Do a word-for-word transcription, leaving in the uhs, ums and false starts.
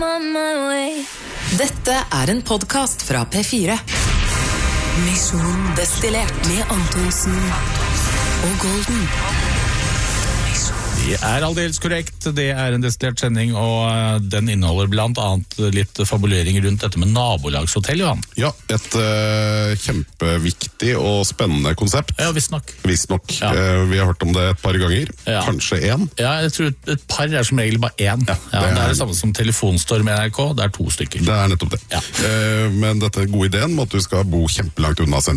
Dette er en podcast fra P fire. Mission Destillert med Antonsen og Golden. Det er aldeles korrekt, det er en destillert sending, og den inneholder blant annet litt fabuleringer rundt dette med nabolagshotell, Johan. Ja, et uh, kjempeviktig og spennende konsept. Ja, visst nok. Visst nok. Ja. Uh, vi har hørt om det et par ganger, ja. Kanskje en. Ja, jeg tror et, et par er som regel bare en. Ja, det, ja, er... det er det samme som telefonstorm i N R K, det er to stykker. Det er nettopp det. Ja. Uh, men dette er god ideen med at du skal bo kjempelangt unna sentrum.